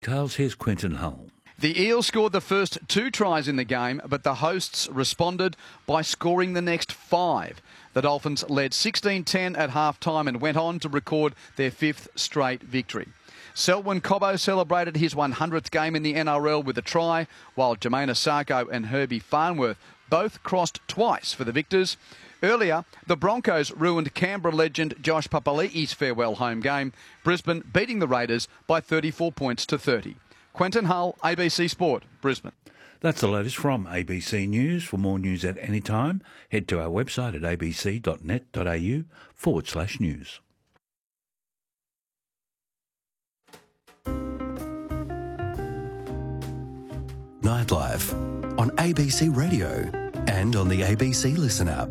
details. Here's Quentin Hull. The Eels scored the first 2 tries in the game, but the hosts responded by scoring the next 5. The Dolphins led 16-10 at half-time and went on to record their 5th straight victory. Selwyn Cobbo celebrated his 100th game in the NRL with a try, while Jermaine Asako and Herbie Farnworth both crossed twice for the Victors. Earlier, the Broncos ruined Canberra legend Josh Papali'i's farewell home game, Brisbane beating the Raiders by 34 points to 30. Quentin Hull, ABC Sport, Brisbane. That's the latest from ABC News. For more news at any time, head to our website at abc.net.au/news. Nightlife on ABC Radio and on the ABC Listen app.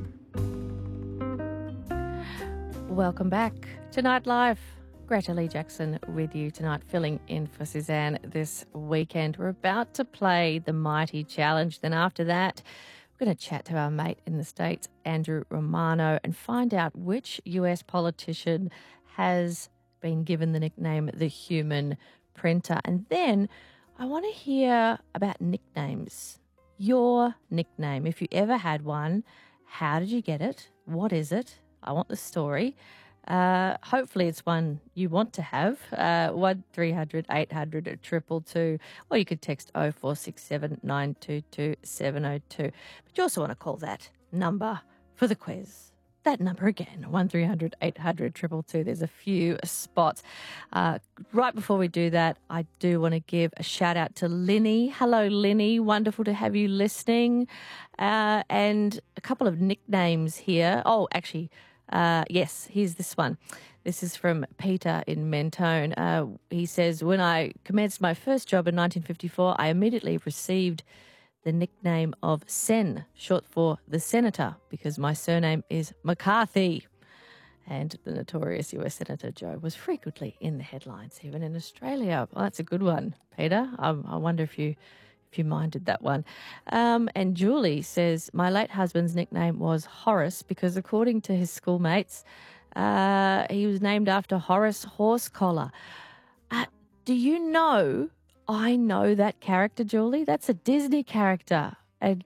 Welcome back to Nightlife. Greta Lee Jackson with you tonight, filling in for Suzanne this weekend. We're about to play the Mighty Challenge. Then after that, we're going to chat to our mate in the States, Andrew Romano, and find out which US politician has been given the nickname the Human Printer. And then I want to hear about nicknames. Your nickname, if you ever had one, how did you get it? What is it? I want the story. Hopefully it's one you want to have. 1300 800 222, or you could text 0467 922 702. But you also want to call that number for the quiz. That number again, 1300 800 222. There's a few spots. Right before we do that, I do want to give a shout out to Linny. Hello, Linny. Wonderful to have you listening. And a couple of nicknames here. Oh, actually, yes, here's this one. This is from Peter in Mentone. He says, when I commenced my first job in 1954, I immediately received the nickname of Sen, short for the Senator, because my surname is McCarthy. And the notorious US Senator Joe was frequently in the headlines, even in Australia. Well, that's a good one, Peter. I wonder if you minded that one. And Julie says, my late husband's nickname was Horace because according to his schoolmates, he was named after Horace Horsecollar. Do you know, I know that character, Julie? That's a Disney character. And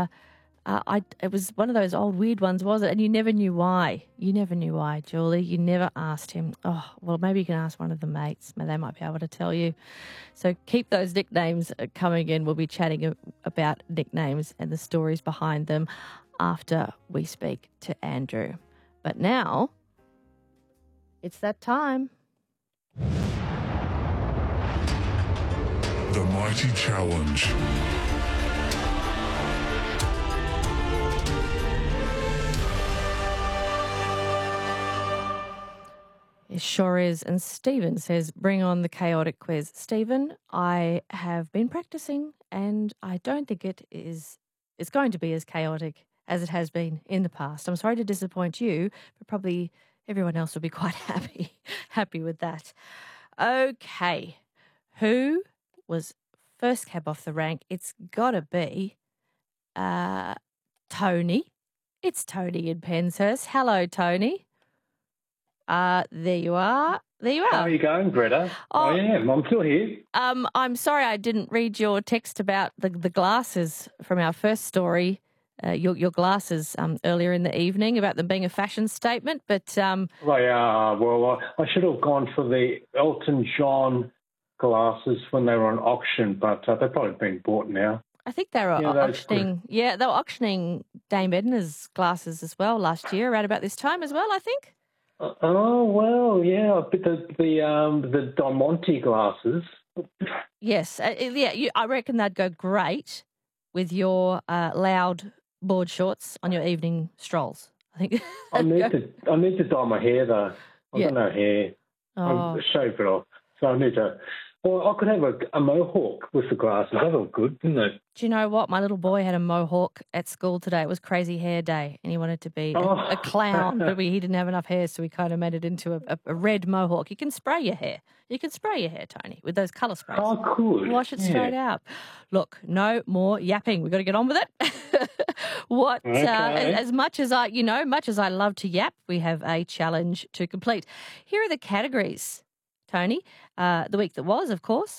it was one of those old weird ones, was it? And you never knew why. You never knew why, Julie. You never asked him. Oh, well, maybe you can ask one of the mates. They might be able to tell you. So keep those nicknames coming in. We'll be chatting about nicknames and the stories behind them after we speak to Andrew. But now, it's that time. The Mighty Challenge. It sure is. And Stephen says, bring on the chaotic quiz. Stephen, I have been practicing and I don't think it's going to be as chaotic as it has been in the past. I'm sorry to disappoint you, but probably everyone else will be quite happy with that. Okay. Who was first cab off the rank? It's got to be Tony. It's Tony in Penshurst. Hello, Tony. There you are. How are you going, Greta? Oh, I am. I'm still here. I'm sorry I didn't read your text about the glasses from our first story, your glasses earlier in the evening, about them being a fashion statement. But They are. Well, I should have gone for the Elton John glasses when they were on auction, but they've probably been bought now. I think they were auctioning. Yeah, they were auctioning Dame Edna's glasses as well last year, around about this time as well, I think. Oh, well, yeah, but the Don Monte glasses. Yes, I reckon they'd go great with your loud board shorts on your evening strolls. I think. I need to dye my hair though. I've got no hair. I'm shave it off, so I need to. Well, I could have a mohawk with the glasses. That look good, didn't it? Do you know what? My little boy had a mohawk at school today. It was crazy hair day, and he wanted to be a clown, but he didn't have enough hair, so we kind of made it into a red mohawk. You can spray your hair. You can spray your hair, Tony, with those colour sprays. Oh, cool. Wash it straight out. Look, no more yapping. We've got to get on with it. As much as I love to yap, we have a challenge to complete. Here are the categories, Tony. The week that was, of course,